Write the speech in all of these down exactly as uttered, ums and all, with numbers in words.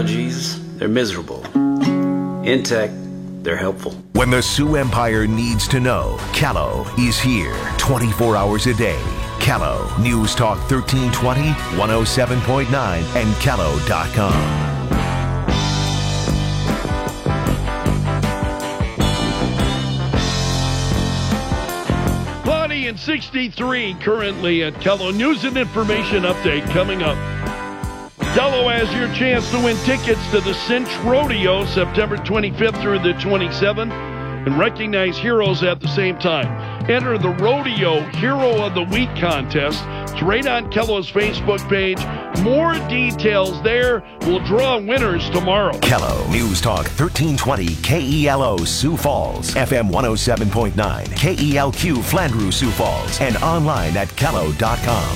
technologies, they're miserable. In tech, they're helpful. When the Sioux Empire needs to know, Callow is here twenty-four hours a day. Callow, News Talk thirteen twenty, one oh seven point nine, and callow dot com. Bonnie and sixty-three currently at Callow. News and information update coming up. Callow has your chance to win tickets to the Cinch Rodeo September twenty-fifth through the twenty-seventh and recognize heroes at the same time. Enter the Rodeo Hero of the Week contest. It's right on Callow's Facebook page. More details there. We'll draw winners tomorrow. Callow, News Talk thirteen twenty, K E L O Sioux Falls, F M one oh seven point nine, K E L Q Flandreau Sioux Falls, and online at callow dot com.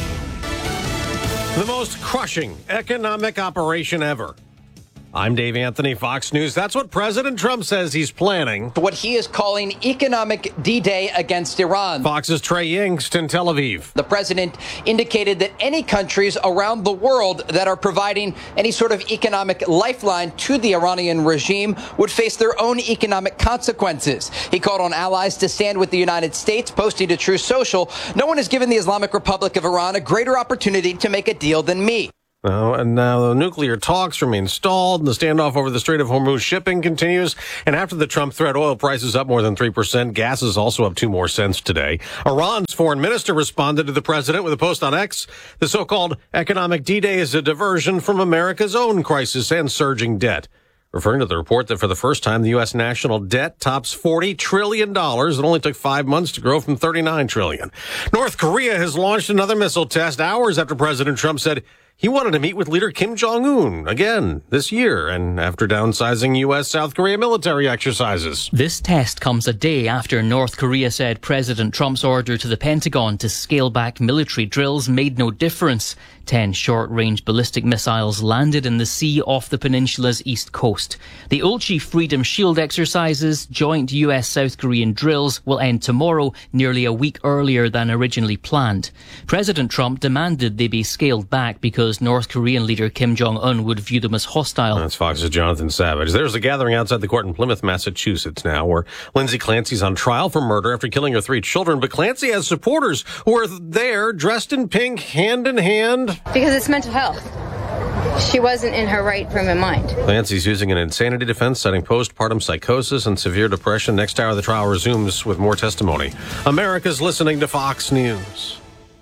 The most crushing economic operation ever. I'm Dave Anthony, Fox News. That's what President Trump says he's planning. What he is calling economic D-Day against Iran. Fox's Trey Yingst in Tel Aviv. The president indicated that any countries around the world that are providing any sort of economic lifeline to the Iranian regime would face their own economic consequences. He called on allies to stand with the United States, posting to Truth Social, "No one has given the Islamic Republic of Iran a greater opportunity to make a deal than me." Oh, and now the nuclear talks remain stalled, and the standoff over the Strait of Hormuz shipping continues. And after the Trump threat, oil prices up more than three percent. Gas is also up two more cents today. Iran's foreign minister responded to the president with a post on X. The so-called economic D-Day is a diversion from America's own crisis and surging debt, referring to the report that for the first time, the U S national debt tops forty trillion dollars. It only took five months to grow from thirty-nine trillion dollars. North Korea has launched another missile test hours after President Trump said he wanted to meet with leader Kim Jong-un again this year, and after downsizing U S South Korea military exercises. This test comes a day after North Korea said President Trump's order to the Pentagon to scale back military drills made no difference. Ten short-range ballistic missiles landed in the sea off the peninsula's east coast. The Ulchi Freedom Shield exercises, joint U S-South Korean drills, will end tomorrow, nearly a week earlier than originally planned. President Trump demanded they be scaled back because North Korean leader Kim Jong-un would view them as hostile. That's Fox's Jonathan Savage. There's a gathering outside the court in Plymouth, Massachusetts now, where Lindsay Clancy's on trial for murder after killing her three children. But Clancy has supporters who are there, dressed in pink, hand in hand. Because it's mental health. She wasn't in her right frame of mind. Clancy's using an insanity defense, citing postpartum psychosis and severe depression. Next hour, the trial resumes with more testimony. America's listening to Fox News.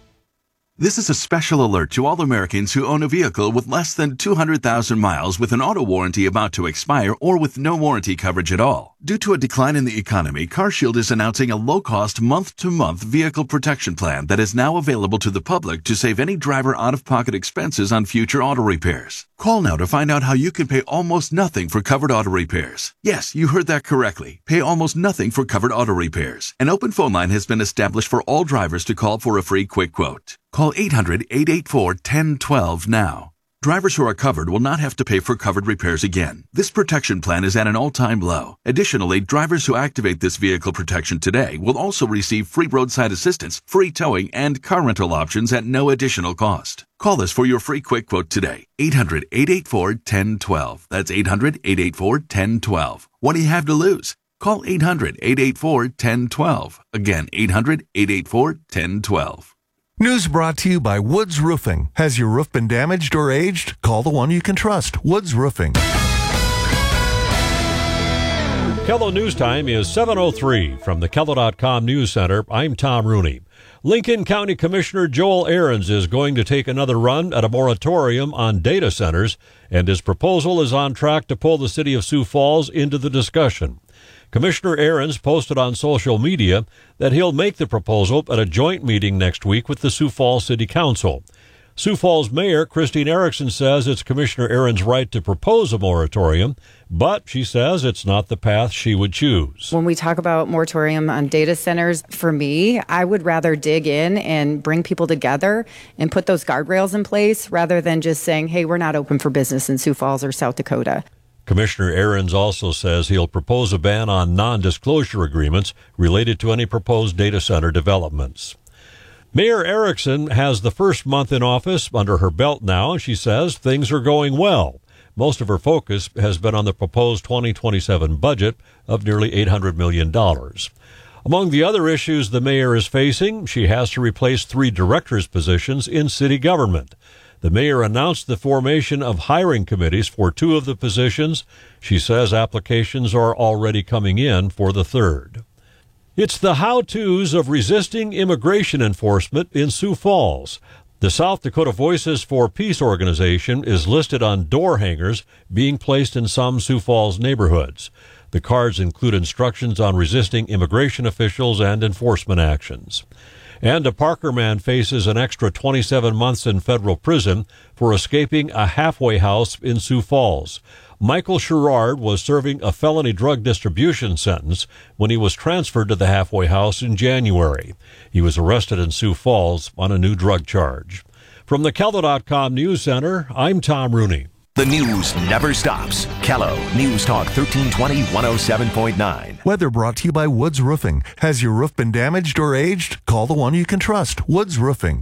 This is a special alert to all Americans who own a vehicle with less than two hundred thousand miles with an auto warranty about to expire or with no warranty coverage at all. Due to a decline in the economy, CarShield is announcing a low-cost month-to-month vehicle protection plan that is now available to the public to save any driver out-of-pocket expenses on future auto repairs. Call now to find out how you can pay almost nothing for covered auto repairs. Yes, you heard that correctly. Pay almost nothing for covered auto repairs. An open phone line has been established for all drivers to call for a free quick quote. Call eight hundred, eight eight four, one zero one two now. Drivers who are covered will not have to pay for covered repairs again. This protection plan is at an all-time low. Additionally, drivers who activate this vehicle protection today will also receive free roadside assistance, free towing, and car rental options at no additional cost. Call us for your free quick quote today. eight hundred, eight eight four, one zero one two. That's eight hundred, eight eight four, one zero one two. What do you have to lose? Call eight hundred, eight eight four, one zero one two. Again, eight hundred, eight eight four, one zero one two. News brought to you by Woods Roofing. Has your roof been damaged or aged? Call the one you can trust, Woods Roofing. Callow News Time is seven oh three. From the callow dot com News Center, I'm Tom Rooney. Lincoln County Commissioner Joel Ahrens is going to take another run at a moratorium on data centers, and his proposal is on track to pull the city of Sioux Falls into the discussion. Commissioner Ahrens posted on social media that he'll make the proposal at a joint meeting next week with the Sioux Falls City Council. Sioux Falls Mayor Christine Erickson says it's Commissioner Ahrens' right to propose a moratorium, but she says it's not the path she would choose. When we talk about moratorium on data centers, for me, I would rather dig in and bring people together and put those guardrails in place rather than just saying, hey, we're not open for business in Sioux Falls or South Dakota. Commissioner Ahrens also says he'll propose a ban on non-disclosure agreements related to any proposed data center developments. Mayor Erickson has the first month in office under her belt now. She says things are going well. Most of her focus has been on the proposed twenty twenty-seven budget of nearly eight hundred million dollars. Among the other issues the mayor is facing, she has to replace three directors' positions in city government. The mayor announced the formation of hiring committees for two of the positions. She says applications are already coming in for the third. It's the how-tos of resisting immigration enforcement in Sioux Falls. The South Dakota Voices for Peace organization is listed on door hangers being placed in some Sioux Falls neighborhoods. The cards include instructions on resisting immigration officials and enforcement actions. And a Parker man faces an extra twenty-seven months in federal prison for escaping a halfway house in Sioux Falls. Michael Sherrard was serving a felony drug distribution sentence when he was transferred to the halfway house in January. He was arrested in Sioux Falls on a new drug charge. From the Kello dot com News Center, I'm Tom Rooney. The news never stops. Kello News Talk thirteen twenty, one oh seven point nine. Weather brought to you by Woods Roofing. Has your roof been damaged or aged? Call the one you can trust, Woods Roofing.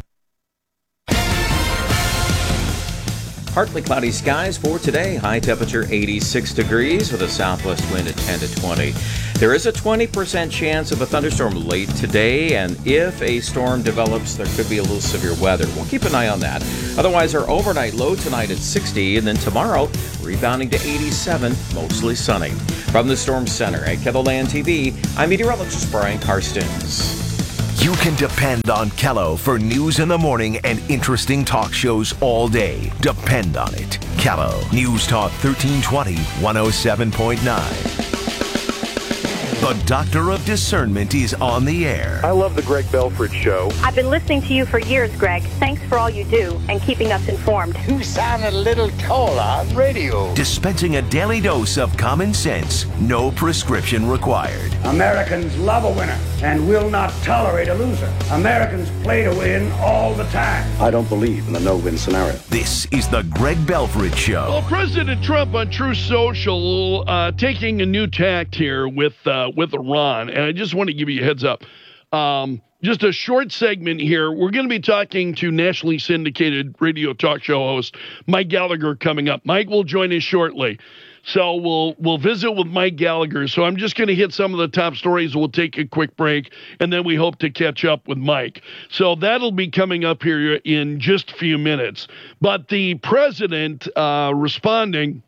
Partly cloudy skies for today. High temperature eighty-six degrees with a southwest wind at ten to twenty. There is a twenty percent chance of a thunderstorm late today, and if a storm develops, there could be a little severe weather. We'll keep an eye on that. Otherwise, our overnight low tonight at sixty, and then tomorrow rebounding to eighty-seven, mostly sunny. From the Storm Center at Kettleland T V, I'm meteorologist Brian Karstens. You can depend on Kello for news in the morning and interesting talk shows all day. Depend on it. Kello News Talk thirteen twenty, one oh seven point nine. The Doctor of Discernment is on the air. I love the Greg Belford Show. I've been listening to you for years, Greg. Thanks for all you do and keeping us informed. You sounded a little tall on radio. Dispensing a daily dose of common sense, no prescription required. Americans love a winner and will not tolerate a loser. Americans play to win all the time. I don't believe in the no-win scenario. This is the Greg Belford Show. Well, President Trump on Truth Social uh, taking a new tact here with uh, with Iran, and I just want to give you a heads up. Um, just a short segment here. We're going to be talking to nationally syndicated radio talk show host Mike Gallagher coming up. Mike will join us shortly. So we'll we'll visit with Mike Gallagher. So I'm just going to hit some of the top stories. We'll take a quick break, and then we hope to catch up with Mike. So that'll be coming up here in just a few minutes. But the president uh, responding,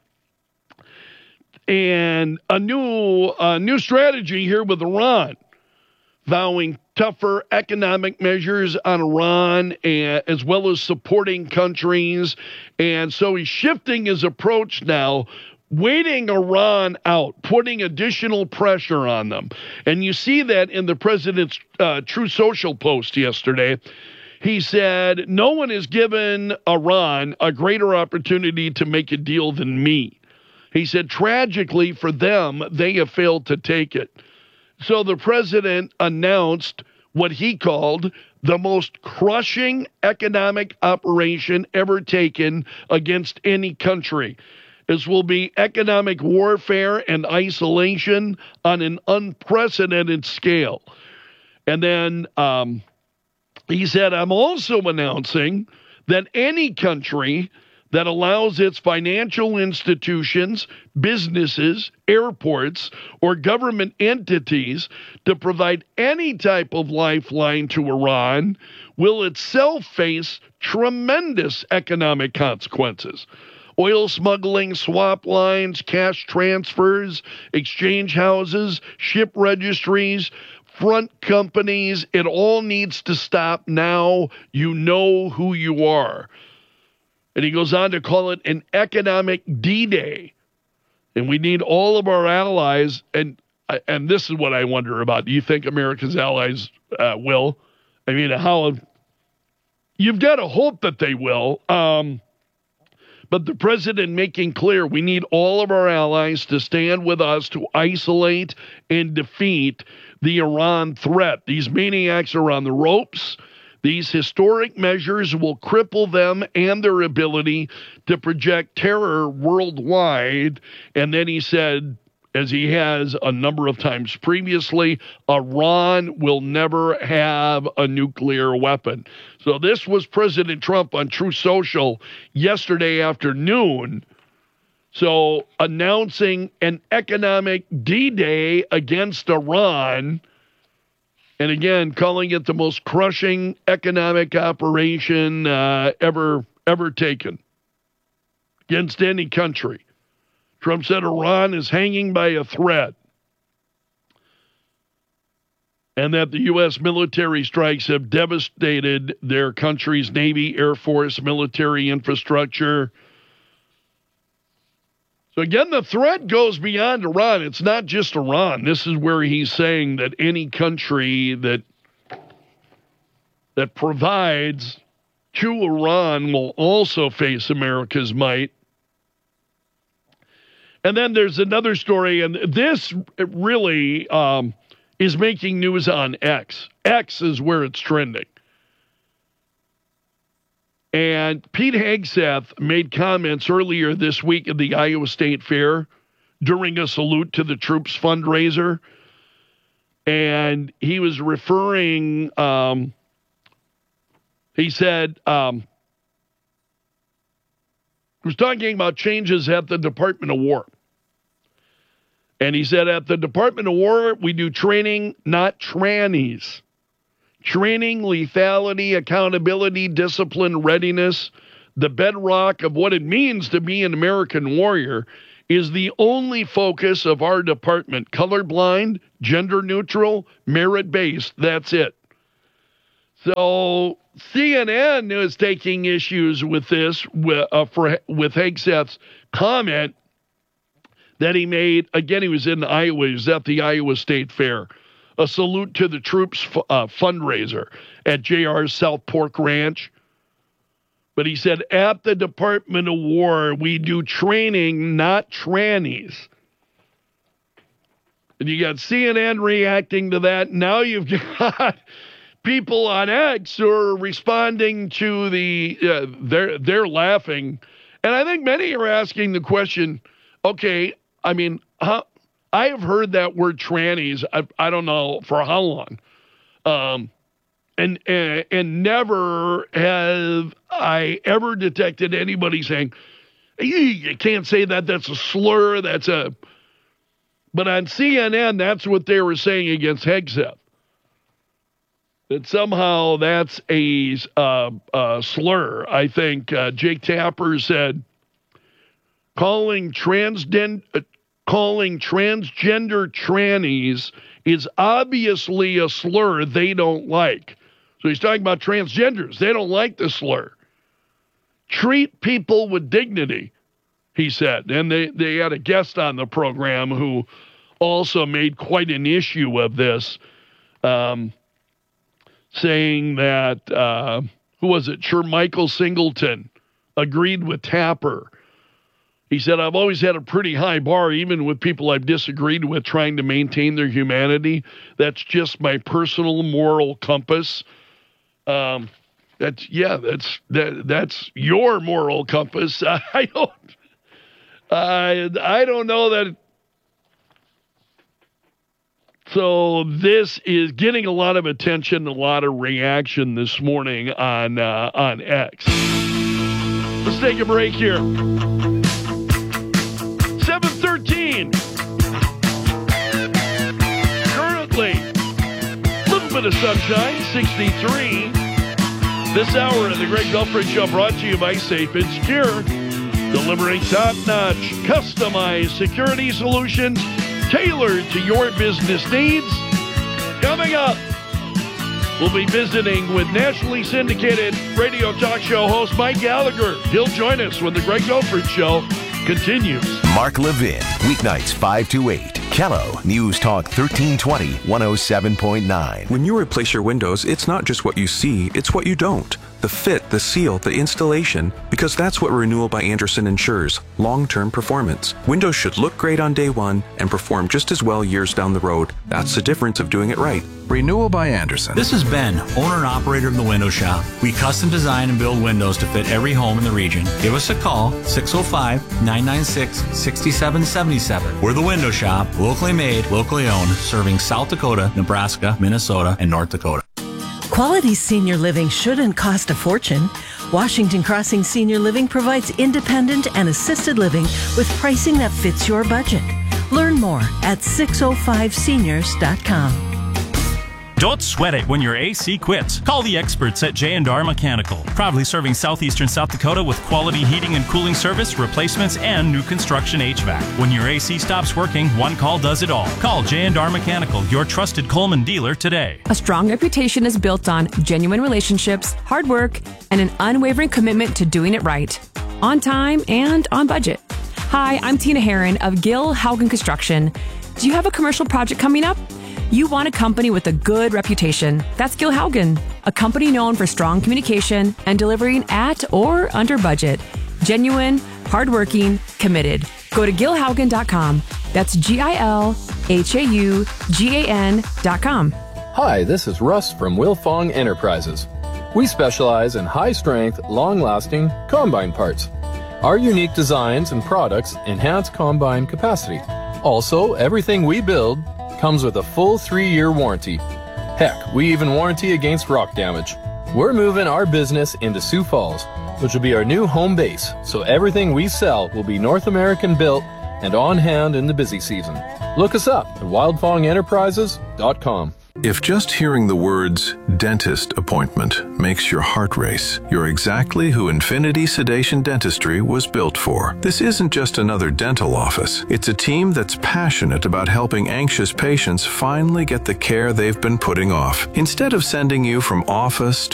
and a new uh, new strategy here with Iran, vowing tougher economic measures on Iran, and, as well as supporting countries. And so he's shifting his approach now, waiting Iran out, putting additional pressure on them. And you see that in the president's uh, True Social post yesterday. He said, no one has given Iran a greater opportunity to make a deal than me. He said, tragically for them, they have failed to take it. So the president announced what he called the most crushing economic operation ever taken against any country. This will be economic warfare and isolation on an unprecedented scale. And then um, he said, I'm also announcing that any country that allows its financial institutions, businesses, airports, or government entities to provide any type of lifeline to Iran will itself face tremendous economic consequences. Oil smuggling, swap lines, cash transfers, exchange houses, ship registries, front companies, it all needs to stop now. You know who you are. And he goes on to call it an economic D-Day. And we need all of our allies. And and this is what I wonder about. Do you think America's allies uh, will? I mean, how? You've got to hope that they will. Um, but the president making clear we need all of our allies to stand with us to isolate and defeat the Iran threat. These maniacs are on the ropes. These historic measures will cripple them and their ability to project terror worldwide. And then he said, as he has a number of times previously, Iran will never have a nuclear weapon. So this was President Trump on Truth Social yesterday afternoon, So announcing an economic D-Day against Iran, and again, calling it the most crushing economic operation uh, ever ever taken against any country. Trump said Iran is hanging by a thread, and that the U S military strikes have devastated their country's Navy, Air Force, military infrastructure. So again, the threat goes beyond Iran. It's not just Iran. This is where he's saying that any country that that provides to Iran will also face America's might. And then there's another story, and this really um, is making news on X. X is where it's trending. And Pete Hegseth made comments earlier this week at the Iowa State Fair during a Salute to the Troops fundraiser. And he was referring, um, he said, um, he was talking about changes at the Department of War. And he said, at the Department of War, we do training, not trannies. Training, lethality, accountability, discipline, readiness, the bedrock of what it means to be an American warrior is the only focus of our department. Colorblind, gender neutral, merit-based, that's it. So C N N is taking issues with this, with, uh, for, with Hegseth's comment that he made. Again, he was in Iowa. He was at the Iowa State Fair. A Salute to the Troops uh, fundraiser at J R's South Pork Ranch. But he said, at the Department of War, we do training, not trannies. And you got C N N reacting to that. Now you've got people on X who are responding to the, uh, they're, they're laughing. And I think many are asking the question, okay, I mean, how, I have heard that word trannies, I, I don't know for how long, um, and, and and never have I ever detected anybody saying, you can't say that, that's a slur, that's a... But on C N N, that's what they were saying against Hegseth. That somehow that's a, uh, a slur. I think uh, Jake Tapper said, calling transgender... Uh, calling transgender trannies is obviously a slur they don't like. So he's talking about transgenders. They don't like the slur. Treat people with dignity, he said. And they, they had a guest on the program who also made quite an issue of this, um, saying that, uh, who was it? Sure, Michael Singleton agreed with Tapper. He said, I've always had a pretty high bar, even with people I've disagreed with, trying to maintain their humanity. That's just my personal moral compass. Um, that's, yeah, that's, that, that's your moral compass. I don't, I, I don't know that. So this is getting a lot of attention, a lot of reaction this morning on, uh, on X. Let's take a break here. seven thirteen. Currently, a little bit of sunshine, sixty-three. This hour of the Greg Belford Show brought to you by Safe and Secure. Delivering top-notch, customized security solutions tailored to your business needs. Coming up, we'll be visiting with nationally syndicated radio talk show host Mike Gallagher. He'll join us when the Greg Belford Show continues. Mark Levin, weeknights five to eight. Kello, News Talk thirteen twenty, one oh seven point nine. When you replace your windows, it's not just what you see, it's what you don't. The fit, the seal, the installation, because that's what Renewal by Andersen ensures, long-term performance. Windows should look great on day one and perform just as well years down the road. That's the difference of doing it right. Renewal by Andersen. This is Ben, owner and operator of The Window Shop. We custom design and build windows to fit every home in the region. Give us a call, six oh five, nine nine six, six seven seven seven. We're The Window Shop, locally made, locally owned, serving South Dakota, Nebraska, Minnesota, and North Dakota. Quality senior living shouldn't cost a fortune. Washington Crossing Senior Living provides independent and assisted living with pricing that fits your budget. Learn more at six oh five seniors dot com. Don't sweat it when your A C quits. Call the experts at J and R Mechanical, proudly serving southeastern South Dakota with quality heating and cooling service, replacements, and new construction H V A C. When your A C stops working, one call does it all. Call J and R Mechanical, your trusted Coleman dealer today. A strong reputation is built on genuine relationships, hard work, and an unwavering commitment to doing it right, on time and on budget. Hi, I'm Tina Herron of Gil Haugen Construction. Do you have a commercial project coming up? You want a company with a good reputation. That's Gil Haugen, a company known for strong communication and delivering at or under budget. Genuine, hardworking, committed. Go to gil haugen dot com. That's G I L H A U G A N dot com. Hi, this is Russ from Wilfong Enterprises. We specialize in high-strength, long-lasting combine parts. Our unique designs and products enhance combine capacity. Also, everything we build comes with a full three-year warranty. Heck, we even warranty against rock damage. We're moving our business into Sioux Falls, which will be our new home base, so everything we sell will be North American built and on hand in the busy season. Look us up at wildfong enterprises dot com. If just hearing the words dentist appointment makes your heart race, you're exactly who Infinity Sedation Dentistry was built for. This isn't just another dental office. It's a team that's passionate about helping anxious patients finally get the care they've been putting off. Instead of sending you from office